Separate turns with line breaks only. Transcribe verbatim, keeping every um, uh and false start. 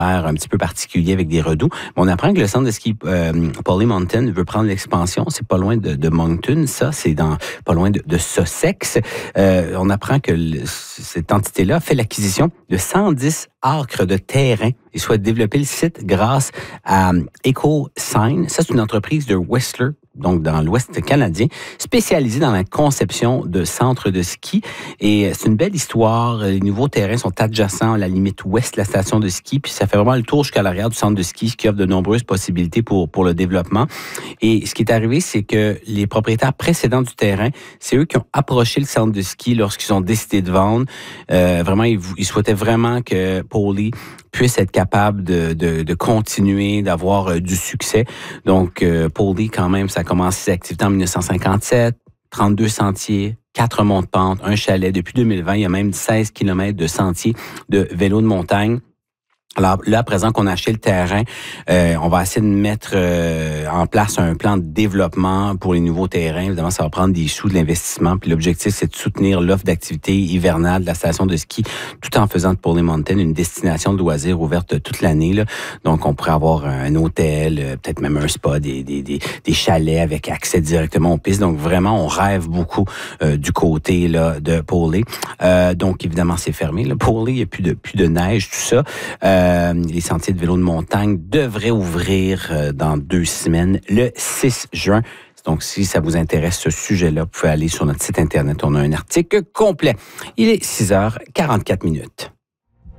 un petit peu particulier avec des redoux. On apprend que le centre de ski euh, Polly Mountain veut prendre l'expansion. C'est pas loin de, de Moncton, ça. C'est dans pas loin de, de Sussex. Euh, on apprend que le, cette entité-là fait l'acquisition de cent dix acres de terrain et souhaite développer le site grâce à EcoSign. Ça, c'est une entreprise de Whistler, donc dans l'Ouest canadien, spécialisée dans la conception de centres de ski. Et c'est une belle histoire. Les nouveaux terrains sont adjacents à la limite ouest de la station de ski, puis ça fait vraiment le tour jusqu'à l'arrière du centre de ski, ce qui offre de nombreuses possibilités pour, pour le développement. Et ce qui est arrivé, c'est que les propriétaires précédents du terrain, c'est eux qui ont approché le centre de ski lorsqu'ils ont décidé de vendre. Euh, vraiment, ils, ils souhaitaient vraiment que Polly puisse être capable de, de, de continuer, d'avoir euh, du succès. Donc, euh, Polly, quand même, ça a commencé ses activités en dix-neuf cent cinquante-sept, trente-deux sentiers, quatre monts de pente, un chalet. Depuis deux mille vingt, il y a même seize kilomètres de sentiers de vélo de montagne. Alors là, à présent qu'on a acheté le terrain, euh, on va essayer de mettre euh, en place un plan de développement pour les nouveaux terrains. Évidemment, ça va prendre des sous de l'investissement. Puis l'objectif, c'est de soutenir l'offre d'activités hivernales de la station de ski, tout en faisant de Polly Mountain une destination de loisirs ouverte toute l'année, là. Donc, on pourrait avoir un hôtel, peut-être même un spa, des, des, des, des chalets avec accès directement aux pistes. Donc, vraiment, on rêve beaucoup euh, du côté là de Polly. Euh, donc, évidemment, c'est fermé. Là. Polly, il n'y a plus de, plus de neige, tout ça. Euh, Euh, les sentiers de vélo de montagne devraient ouvrir euh, dans deux semaines, le six juin. Donc, si ça vous intéresse, ce sujet-là, vous pouvez aller sur notre site Internet. On a un article complet. Il est six heures quarante-quatre minutes.